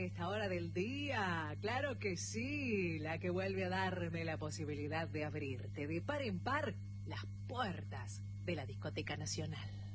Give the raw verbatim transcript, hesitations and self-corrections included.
esta hora del día. Claro que sí, la que vuelve a darme la posibilidad de abrirte de par en par las puertas de la Discoteca Nacional.